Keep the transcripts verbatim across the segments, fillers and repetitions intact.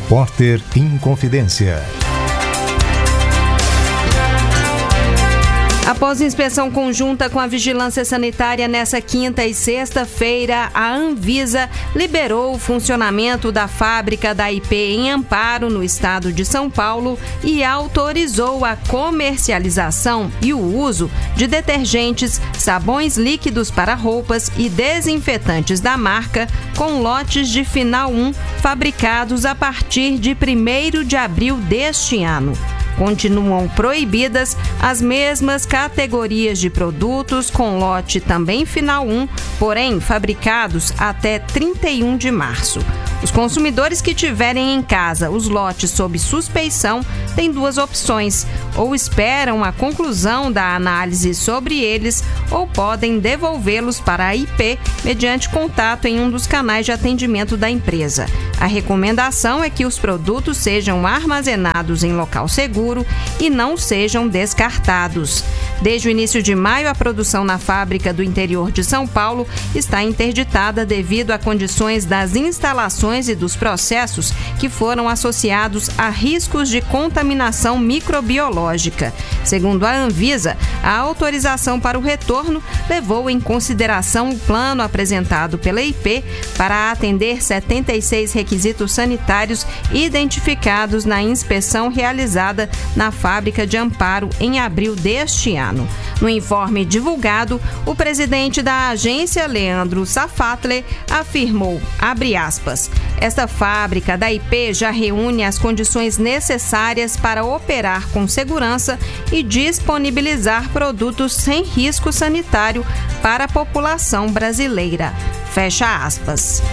Repórter Inconfidência. Após inspeção conjunta com a Vigilância Sanitária nessa quinta e sexta-feira, a Anvisa liberou o funcionamento da fábrica da I P em Amparo, no estado de São Paulo, e autorizou a comercialização e o uso de detergentes, sabões líquidos para roupas e desinfetantes da marca, com lotes de final um fabricados a partir de primeiro de abril deste ano. Continuam proibidas as mesmas categorias de produtos com lote também final um, porém fabricados até trinta e um de março. Os consumidores que tiverem em casa os lotes sob suspeição têm duas opções: ou esperam a conclusão da análise sobre eles, ou podem devolvê-los para a I P mediante contato em um dos canais de atendimento da empresa. A recomendação é que os produtos sejam armazenados em local seguro e não sejam descartados. Desde o início de maio, a produção na fábrica do interior de São Paulo está interditada devido a condições das instalações e dos processos que foram associados a riscos de contaminação microbiológica. Segundo a Anvisa, a autorização para o retorno levou em consideração o plano apresentado pela I P para atender setenta e seis requisitos sanitários identificados na inspeção realizada na fábrica de Amparo em abril deste ano. No informe divulgado, o presidente da agência, Leandro Safatler, afirmou, abre aspas, esta fábrica da I P já reúne as condições necessárias para operar com segurança e disponibilizar produtos sem risco sanitário para a população brasileira. Fecha aspas.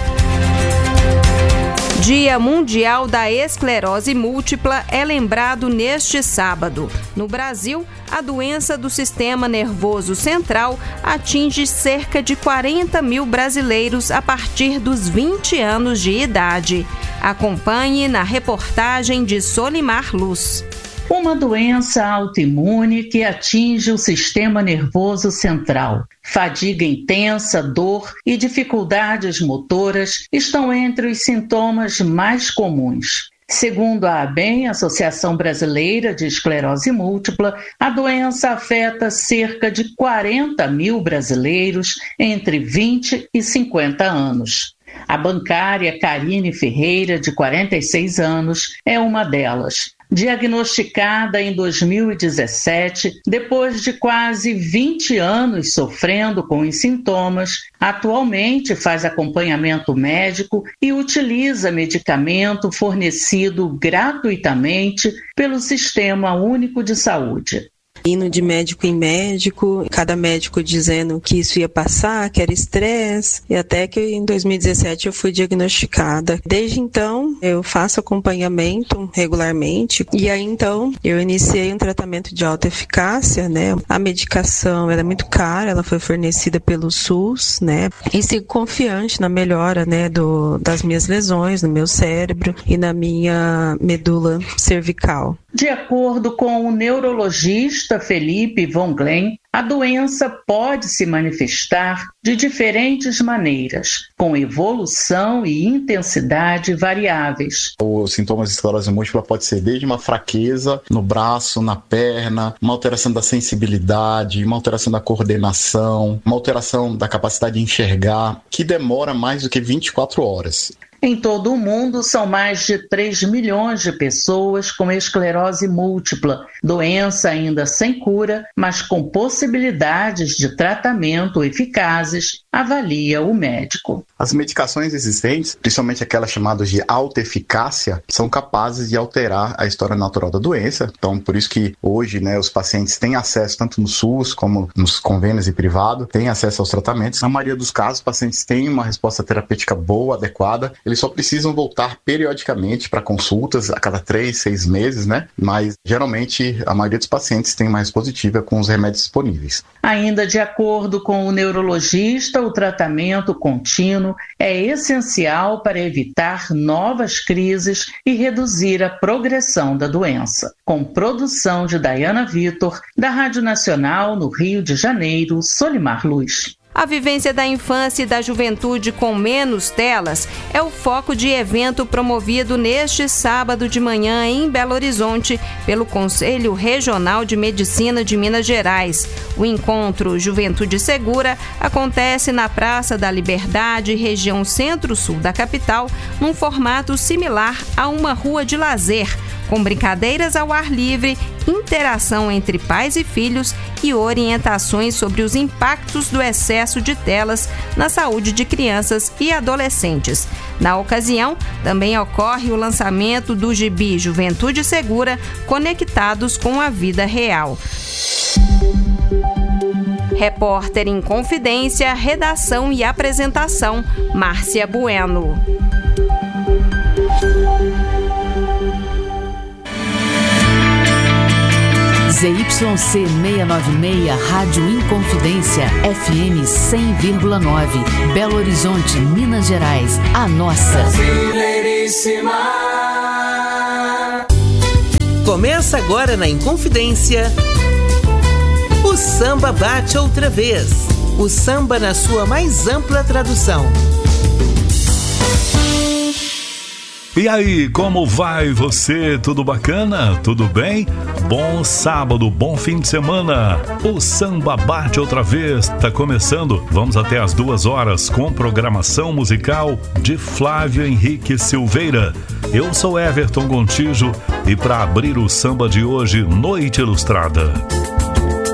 Dia Mundial da Esclerose Múltipla é lembrado neste sábado. No Brasil, a doença do sistema nervoso central atinge cerca de quarenta mil brasileiros a partir dos vinte anos de idade. Acompanhe na reportagem de Solimar Luz. Uma doença autoimune que atinge o sistema nervoso central. Fadiga intensa, dor e dificuldades motoras estão entre os sintomas mais comuns. Segundo a ABEM, Associação Brasileira de Esclerose Múltipla, a doença afeta cerca de quarenta mil brasileiros entre vinte e cinquenta anos. A bancária Karine Ferreira, de quarenta e seis anos, é uma delas. Diagnosticada em dois mil e dezessete, depois de quase vinte anos sofrendo com os sintomas, atualmente faz acompanhamento médico e utiliza medicamento fornecido gratuitamente pelo Sistema Único de Saúde. Indo de médico em médico, cada médico dizendo que isso ia passar, que era estresse, e até que em dois mil e dezessete eu fui diagnosticada. Desde então, eu faço acompanhamento regularmente, e aí então eu iniciei um tratamento de alta eficácia, né? A medicação era muito cara, ela foi fornecida pelo SUS, né? E sigo confiante na melhora, né, do, das minhas lesões no meu cérebro e na minha medula cervical. De acordo com o neurologista Felipe Von Glen, a doença pode se manifestar de diferentes maneiras, com evolução e intensidade variáveis. Os sintomas de esclerose múltipla pode ser desde uma fraqueza no braço, na perna, uma alteração da sensibilidade, uma alteração da coordenação, uma alteração da capacidade de enxergar, que demora mais do que vinte e quatro horas. Em todo o mundo, são mais de três milhões de pessoas com esclerose múltipla, doença ainda sem cura, mas com possibilidades de tratamento eficazes, avalia o médico. As medicações existentes, principalmente aquelas chamadas de alta eficácia, são capazes de alterar a história natural da doença. Então, por isso que hoje, né, os pacientes têm acesso, tanto no SUS como nos convênios e privado, têm acesso aos tratamentos. Na maioria dos casos, os pacientes têm uma resposta terapêutica boa, adequada. Eles só precisam voltar periodicamente para consultas a cada três, seis meses, né? Mas, geralmente, a maioria dos pacientes tem uma resposta positiva com os remédios disponíveis. Ainda de acordo com o neurologista, o tratamento contínuo é essencial para evitar novas crises e reduzir a progressão da doença. Com produção de Dayana Vitor, da Rádio Nacional, no Rio de Janeiro, Solimar Luz. A vivência da infância e da juventude com menos telas é o foco de evento promovido neste sábado de manhã em Belo Horizonte pelo Conselho Regional de Medicina de Minas Gerais. O encontro Juventude Segura acontece na Praça da Liberdade, região centro-sul da capital, num formato similar a uma rua de lazer, com brincadeiras ao ar livre, interação entre pais e filhos e orientações sobre os impactos do excesso de telas na saúde de crianças e adolescentes. Na ocasião, também ocorre o lançamento do gibi Juventude Segura, Conectados com a Vida Real. Repórter em Confidência, redação e apresentação, Márcia Bueno. Z Y C seiscentos e noventa e seis, Rádio Inconfidência, F M cem vírgula nove, Belo Horizonte, Minas Gerais, a nossa. Começa agora na Inconfidência, o samba bate outra vez. O samba na sua mais ampla tradução. E aí, como vai você? Tudo bacana? Tudo bem? Bom sábado, bom fim de semana. O Samba Bate Outra Vez tá começando. Vamos até as duas horas com programação musical de Flávio Henrique Silveira. Eu sou Everton Gontijo e para abrir o samba de hoje, Noite Ilustrada.